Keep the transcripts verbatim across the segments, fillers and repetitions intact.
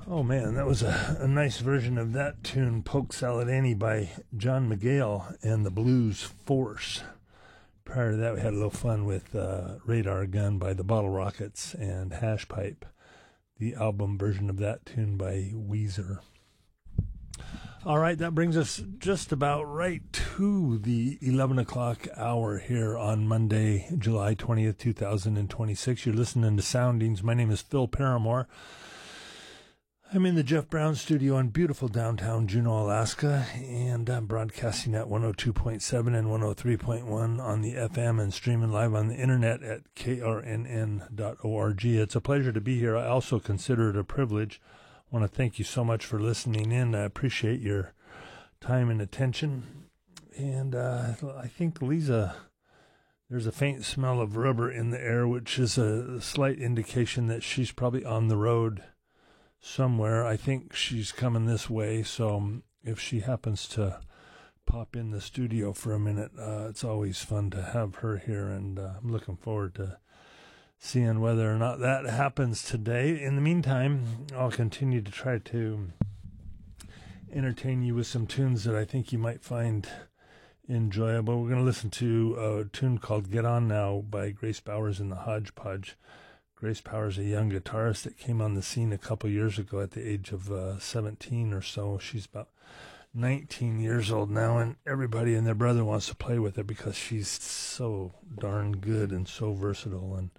Oh man, that was a, a nice version of that tune, Polk Salad Annie by John McGale and the Blues Force. Prior to that, we had a little fun with uh, Radar Gun by the Bottle Rockets and Hash Pipe, the album version of that tune by Weezer. All right, that brings us just about right to the eleven o'clock hour here on Monday, July twentieth, two thousand twenty-six. You're listening to Soundings. My name is Phil Paramore. I'm in the Jeff Brown studio in beautiful downtown Juneau, Alaska, and I'm broadcasting at one oh two point seven and one oh three point one on the F M and streaming live on the internet at K R N N dot org. It's a pleasure to be here. I also consider it a privilege. I want to thank you so much for listening in. I appreciate your time and attention. And uh, I think, Lisa, there's a faint smell of rubber in the air, which is a slight indication that she's probably on the road somewhere. I think she's coming this way, so if she happens to pop in the studio for a minute, uh, it's always fun to have her here, and uh, I'm looking forward to seeing whether or not that happens today. In the meantime, I'll continue to try to entertain you with some tunes that I think you might find enjoyable. We're going to listen to a tune called Get On Now by Grace Bowers and the Hodgepodge. Grace Powers, a young guitarist that came on the scene a couple years ago at the age of uh, seventeen or so. She's about nineteen years old now, and everybody and their brother wants to play with her because she's so darn good and so versatile. And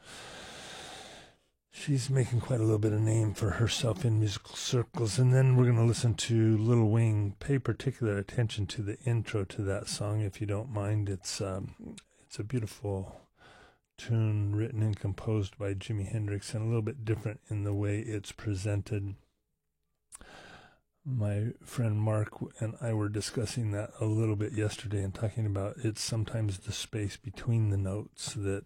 she's making quite a little bit of name for herself in musical circles. And then we're going to listen to Little Wing. Pay particular attention to the intro to that song, if you don't mind. It's um, it's a beautiful tune written and composed by Jimi Hendrix, and a little bit different in the way it's presented. My friend Mark and I were discussing that a little bit yesterday and talking about it's sometimes the space between the notes that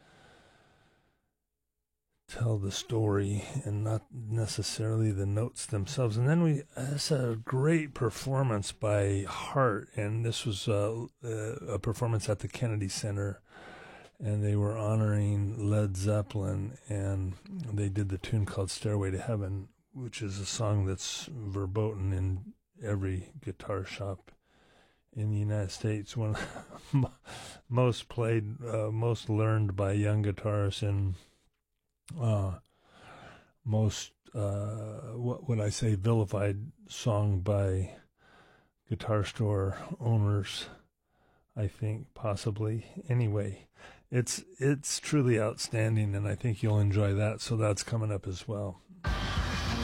tell the story and not necessarily the notes themselves. And then we, it's a great performance by Heart, and this was uh, a performance at the Kennedy Center, and they were honoring Led Zeppelin, and they did the tune called Stairway to Heaven, which is a song that's verboten in every guitar shop in the United States. One most played, uh, most learned by young guitarists, and uh, most, uh, what would I say, vilified song by guitar store owners, I think, possibly. Anyway, it's it's truly outstanding, and I think you'll enjoy that, so that's coming up as well.